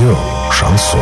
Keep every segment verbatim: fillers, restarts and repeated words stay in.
Радио «Шансон».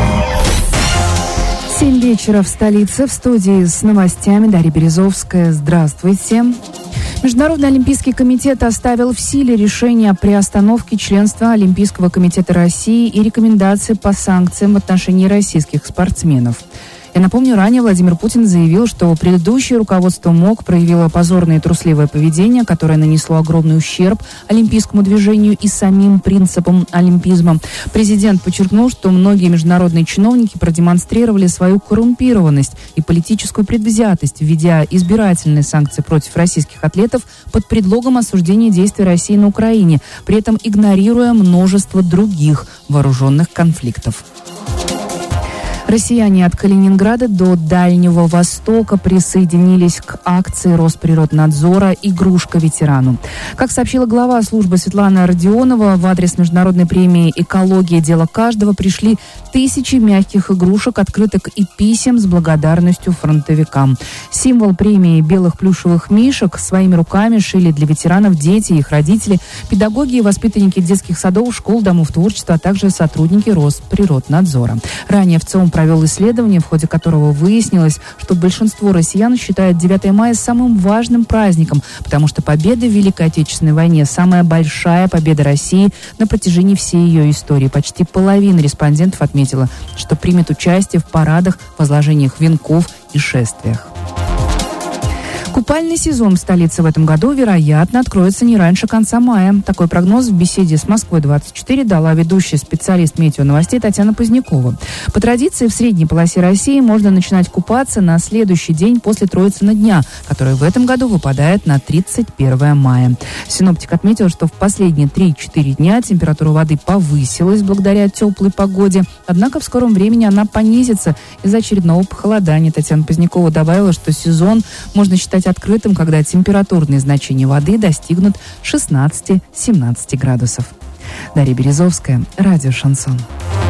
Семь вечера в столице. В студии с новостями Дарья Березовская. Здравствуйте. Международный олимпийский комитет оставил в силе решение о приостановке членства Олимпийского комитета России и рекомендации по санкциям в отношении российских спортсменов. Я напомню, ранее Владимир Путин заявил, что предыдущее руководство МОК проявило позорное и трусливое поведение, которое нанесло огромный ущерб олимпийскому движению и самим принципам олимпизма. Президент подчеркнул, что многие международные чиновники продемонстрировали свою коррумпированность и политическую предвзятость, введя избирательные санкции против российских атлетов под предлогом осуждения действий России на Украине, при этом игнорируя множество других вооруженных конфликтов. Россияне от Калининграда до Дальнего Востока присоединились к акции Росприроднадзора «Игрушка ветерану». Как сообщила глава службы Светлана Родионова, в адрес международной премии «Экология. Дело каждого» пришли тысячи мягких игрушек, открыток и писем с благодарностью фронтовикам. Символ премии белых плюшевых мишек своими руками шили для ветеранов дети и их родители, педагоги и воспитанники детских садов, школ, домов творчества, а также сотрудники Росприроднадзора. Ранее в ЦИОМ провел исследование, в ходе которого выяснилось, что большинство россиян считают девятое мая самым важным праздником, потому что победа в Великой Отечественной войне – самая большая победа России на протяжении всей ее истории. Почти половина респондентов отметила, что примет участие в парадах, возложениях венков и шествиях. Купальный сезон в столице в этом году, вероятно, откроется не раньше конца мая. Такой прогноз в беседе с Москвой двадцать четыре дала ведущий специалист метеоновостей Татьяна Позднякова. По традиции, в средней полосе России можно начинать купаться на следующий день после Троицына дня, который в этом году выпадает на тридцать первое мая. Синоптик отметил, что в последние три-четыре дня температура воды повысилась благодаря теплой погоде, однако в скором времени она понизится из-за очередного похолодания. Татьяна Позднякова добавила, что сезон можно считать открытым, когда температурные значения воды достигнут шестнадцати-семнадцати градусов. Дарья Березовская, радио «Шансон».